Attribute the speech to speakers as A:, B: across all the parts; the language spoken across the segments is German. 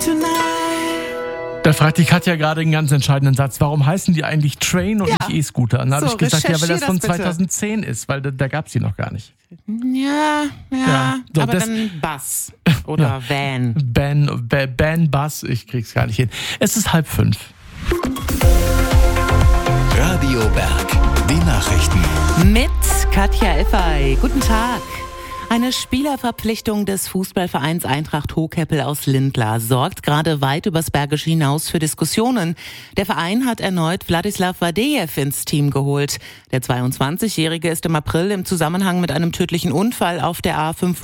A: Da fragt die Katja gerade einen ganz entscheidenden Satz. Warum heißen die eigentlich Train und nicht E-Scooter? Und da habe ich gesagt, ja, weil das von 2010 ist, weil da gab es die noch gar nicht.
B: Ja,
A: So,
B: aber dann Bus oder Van.
A: Bus, ich krieg's gar nicht hin. Es ist 4:30.
C: Radio Berg, die Nachrichten.
B: Mit Katja Effey. Guten Tag. Eine Spielerverpflichtung des Fußballvereins Eintracht Hohkeppel aus Lindlar sorgt gerade weit übers Bergische hinaus für Diskussionen. Der Verein hat erneut Wladislav Vadejev ins Team geholt. Der 22-Jährige ist im April im Zusammenhang mit einem tödlichen Unfall auf der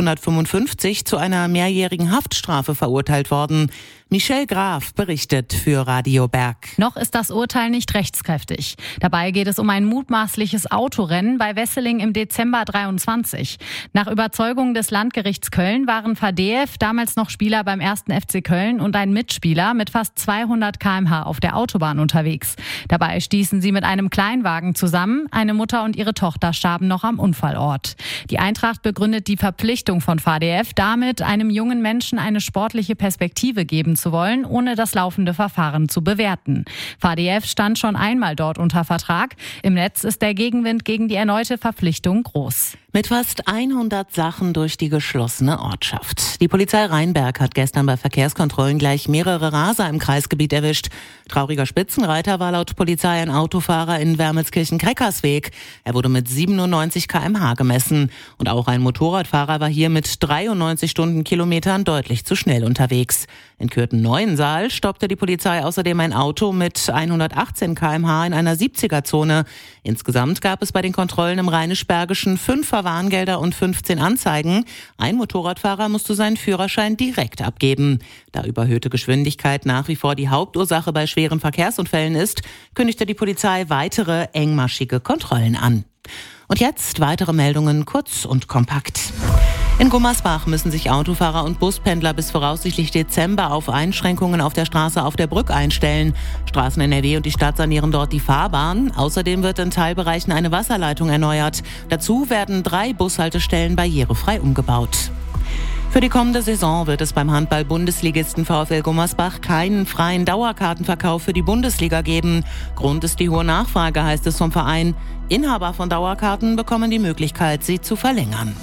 B: A555 zu einer mehrjährigen Haftstrafe verurteilt worden. Michelle Graf berichtet für Radio Berg.
D: Noch ist das Urteil nicht rechtskräftig. Dabei geht es um ein mutmaßliches Autorennen bei Wesseling im Dezember 23. Nach Überzeugung des Landgerichts Köln waren Fadejev, damals noch Spieler beim 1. FC Köln, und ein Mitspieler mit fast 200 km/h auf der Autobahn unterwegs. Dabei stießen sie mit einem Kleinwagen zusammen. Eine Mutter und ihre Tochter starben noch am Unfallort. Die Eintracht begründet die Verpflichtung von Fadejev damit, einem jungen Menschen eine sportliche Perspektive geben zu wollen, ohne das laufende Verfahren zu bewerten. Fadejev stand schon einmal dort unter Vertrag. Im Netz ist der Gegenwind gegen die erneute Verpflichtung groß.
B: Mit fast 100 Sachen durch die geschlossene Ortschaft. Die Polizei Rheinberg hat gestern bei Verkehrskontrollen gleich mehrere Raser im Kreisgebiet erwischt. Trauriger Spitzenreiter war laut Polizei ein Autofahrer in Wermelskirchen-Kreckersweg. Er wurde mit 97 km/h gemessen. Und auch ein Motorradfahrer war hier mit 93 Stundenkilometern deutlich zu schnell unterwegs. In Kürten-Neuensaal stoppte die Polizei außerdem ein Auto mit 118 km/h in einer 70er-Zone. Insgesamt gab es bei den Kontrollen im Rheinisch-Bergischen 5 Verwarngelder und 15 Anzeigen. Ein Motorradfahrer musste seinen Führerschein direkt abgeben. Da überhöhte Geschwindigkeit nach wie vor die Hauptursache bei schweren Verkehrsunfällen ist, kündigte die Polizei weitere engmaschige Kontrollen an. Und jetzt weitere Meldungen kurz und kompakt. In Gummersbach müssen sich Autofahrer und Buspendler bis voraussichtlich Dezember auf Einschränkungen auf der Straße auf der Brück einstellen. Straßen NRW und die Stadt sanieren dort die Fahrbahn. Außerdem wird in Teilbereichen eine Wasserleitung erneuert. Dazu werden 3 Bushaltestellen barrierefrei umgebaut. Für die kommende Saison wird es beim Handball-Bundesligisten VfL Gummersbach keinen freien Dauerkartenverkauf für die Bundesliga geben. Grund ist die hohe Nachfrage, heißt es vom Verein. Inhaber von Dauerkarten bekommen die Möglichkeit, sie zu verlängern.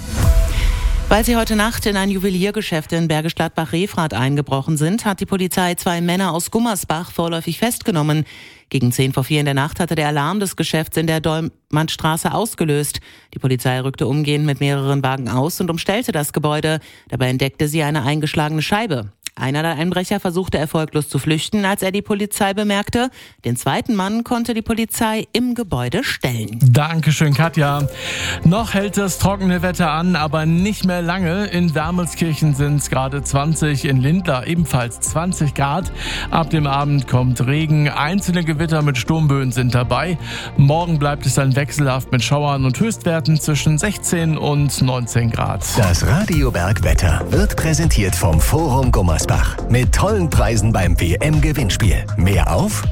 B: Weil sie heute Nacht in ein Juweliergeschäft in Bergisch Gladbach-Refrath eingebrochen sind, hat die Polizei 2 Männer aus Gummersbach vorläufig festgenommen. Gegen 3:10 in der Nacht hatte der Alarm des Geschäfts in der Dolmannstraße ausgelöst. Die Polizei rückte umgehend mit mehreren Wagen aus und umstellte das Gebäude. Dabei entdeckte sie eine eingeschlagene Scheibe. Einer der Einbrecher versuchte erfolglos zu flüchten, als er die Polizei bemerkte. Den zweiten Mann konnte die Polizei im Gebäude stellen.
A: Dankeschön, Katja. Noch hält das trockene Wetter an, aber nicht mehr lange. In Wermelskirchen sind es gerade 20, in Lindlar ebenfalls 20 Grad. Ab dem Abend kommt Regen. Einzelne Gewitter mit Sturmböen sind dabei. Morgen bleibt es dann wechselhaft mit Schauern und Höchstwerten zwischen 16 und 19 Grad.
C: Das Radio Berg Wetter wird präsentiert vom Forum Gummersbach. Mit tollen Preisen beim WM-Gewinnspiel. Mehr auf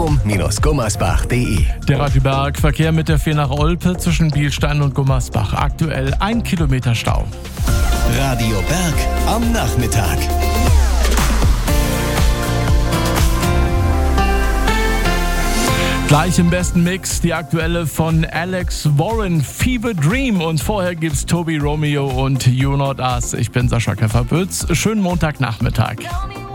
C: forum-gummersbach.de.
A: Der Radio Berg Verkehr mit der 4 nach Olpe zwischen Bielstein und Gummersbach. Aktuell 1 Kilometer Stau.
C: Radio Berg am Nachmittag.
A: Gleich im besten Mix die aktuelle von Alex Warren, Fever Dream. Und vorher gibt's Toby Romeo und You Not Us. Ich bin Sascha Käfer-Pütz. Schönen Montagnachmittag.